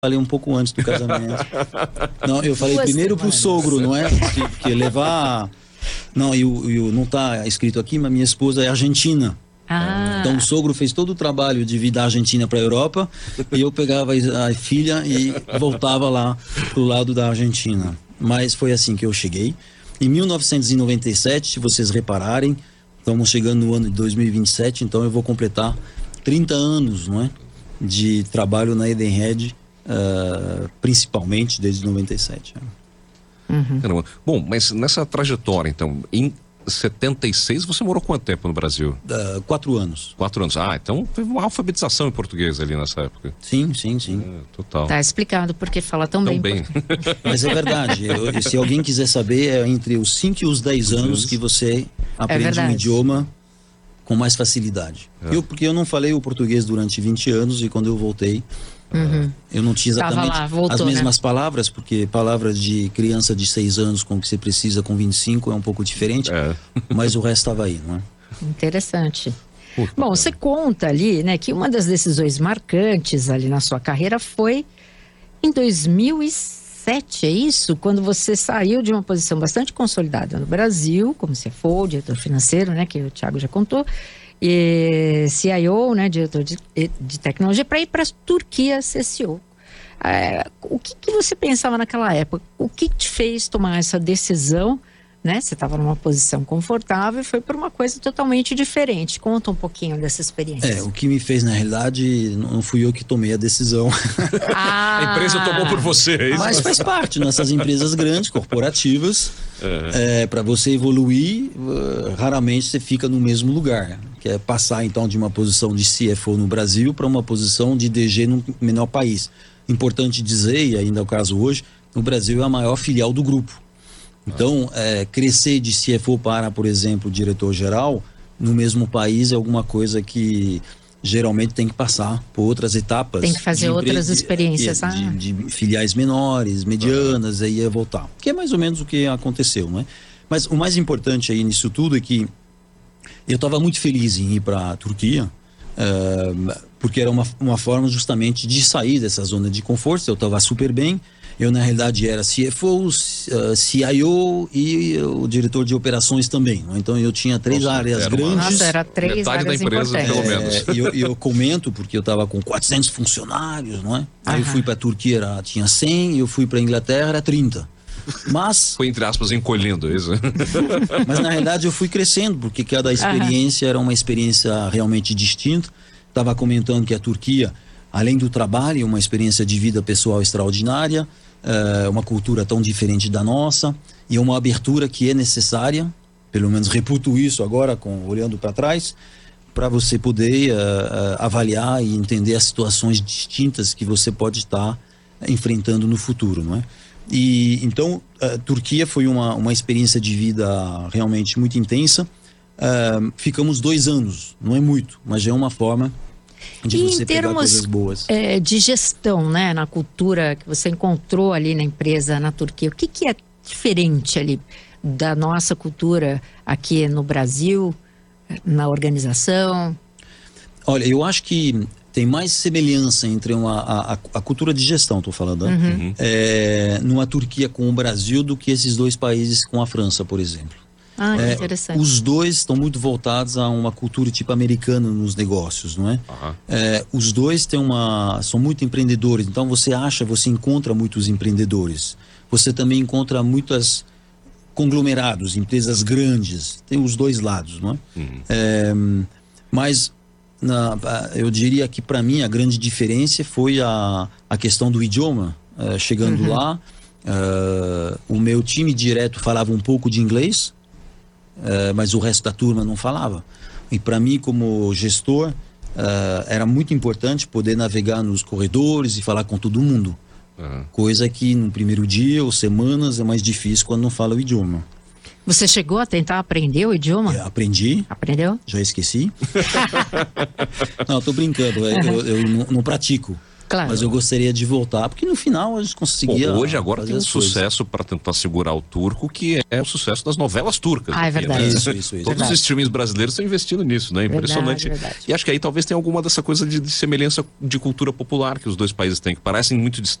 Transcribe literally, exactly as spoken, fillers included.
falei um pouco antes do casamento. Não, eu falei Duas primeiro semanas. pro sogro, não é? Porque, porque levar... Não, eu, eu, não tá escrito aqui, mas minha esposa é argentina. Ah. Então o sogro fez todo o trabalho de vir da Argentina para a Europa e eu pegava a filha e voltava lá pro lado da Argentina. Mas foi assim que eu cheguei. Em mil novecentos e noventa e sete, se vocês repararem, estamos chegando no ano de dois mil e vinte e sete, então eu vou completar trinta anos, não é? De trabalho na Edenred, uh, principalmente desde noventa e sete. Uhum. Caramba. Bom, mas nessa trajetória, então, em setenta e seis, você morou quanto tempo no Brasil? Uh, quatro anos. Quatro anos. Ah, então teve uma alfabetização em português ali nessa época. Sim, sim, sim. É, total. Tá explicado porque fala tão, Tão bem. bem. Mas é verdade. Eu, se alguém quiser saber, é entre os cinco e os dez anos que você aprende É um idioma com mais facilidade. É. Eu, porque eu não falei o português durante vinte anos e quando eu voltei, Uhum. eu não tinha exatamente Tava lá, voltou, as mesmas né? palavras, porque palavras de criança de seis anos com o que você precisa com vinte e cinco é um pouco diferente, É. mas o resto estava aí, não é? Interessante. Puta, Bom, cara. você conta ali, né, que uma das decisões marcantes ali na sua carreira foi em dois mil e sete, é isso? Quando você saiu de uma posição bastante consolidada no Brasil, como C F O, diretor financeiro, né, que o Thiago já contou, e C I O, né, diretor de, de tecnologia, para ir para a Turquia ser C E O. É, o que, que você pensava naquela época? O que te fez tomar essa decisão? Né? Você estava numa posição confortável e foi para uma coisa totalmente diferente. Conta um pouquinho dessa experiência. É, o que me fez, na realidade, não fui eu que tomei a decisão. Ah, A empresa tomou por você, é isso? Mas faz parte, nessas empresas grandes, corporativas, É. é, para você evoluir, uh, raramente você fica no mesmo lugar. Que é passar, então, de uma posição de C F O no Brasil para uma posição de D G num menor país. Importante dizer, e ainda é o caso hoje, o Brasil é a maior filial do grupo. Então, é, crescer de C F O para, por exemplo, diretor-geral, no mesmo país é alguma coisa que geralmente tem que passar por outras etapas. Tem que fazer de outras empre- experiências, de, ah. de, de filiais menores, medianas, aí ia voltar. Que é mais ou menos o que aconteceu, né? Mas o mais importante aí nisso tudo é que eu estava muito feliz em ir para a Turquia, uh, porque era uma, uma forma justamente de sair dessa zona de conforto. Eu estava super bem. Eu, na realidade, era C F O, uh, C I O e o diretor de operações também. Né? Então, eu tinha três Nossa, áreas era uma- grandes. Nossa, era três Metade da áreas empresa, importantes. pelo menos. É, e eu, e eu comento porque eu estava com quatrocentos funcionários, não é? Aí eu Aham. fui para a Turquia, era, tinha cem, e eu fui para a Inglaterra, era trinta. Mas, Foi, entre aspas, encolhendo, é isso? mas na realidade eu fui crescendo, porque cada experiência era uma experiência realmente distinta. Estava comentando que a Turquia, além do trabalho, é uma experiência de vida pessoal extraordinária, é uma cultura tão diferente da nossa e uma abertura que é necessária, pelo menos reputo isso agora, com, olhando para trás, para você poder uh, uh, avaliar e entender as situações distintas que você pode estar enfrentando no futuro, não é? E então a Turquia foi uma, uma experiência de vida realmente muito intensa. Uh, ficamos dois anos, não é muito, mas já é uma forma de E você em pegar termos coisas boas. é, de gestão, né, na cultura que você encontrou ali na empresa na Turquia, o que, que é diferente ali da nossa cultura aqui no Brasil, na organização? Olha, eu acho que tem mais semelhança entre uma, a, a, a cultura de gestão, estou falando, né? Uhum. É, numa Turquia com o Brasil do que esses dois países com a França, por exemplo. Ah, que É, interessante. os dois estão muito voltados a uma cultura tipo americana nos negócios, não é? Aham. É, os dois têm uma, são muito empreendedores, então você acha, você encontra muitos empreendedores. Você também encontra muitas conglomerados, empresas grandes, tem os dois lados, não é? Uhum. É, mas na, eu diria que para mim a grande diferença foi a, a questão do idioma. É, chegando Uhum. lá, é, o meu time direto falava um pouco de inglês, é, mas o resto da turma não falava. E para mim, como gestor, uh, era muito importante poder navegar nos corredores e falar com todo mundo. Uhum. Coisa que no primeiro dia ou semanas é mais difícil quando não fala o idioma. Você chegou a tentar aprender o idioma? Eu aprendi, Aprendeu? já esqueci. Não, tô brincando, eu, eu não, não pratico. Claro. Mas eu gostaria de voltar, porque no final a gente conseguia. Bom, hoje agora tem um sucesso para tentar segurar o turco, que é o sucesso das novelas turcas. Ah, é aqui, verdade. né? Isso, isso, isso. Todos Verdade. os streamings brasileiros estão investindo nisso, né? Impressionante. Verdade, verdade. E acho que aí talvez tenha alguma dessa coisa de, de semelhança de cultura popular que os dois países têm, que parecem muito distantes.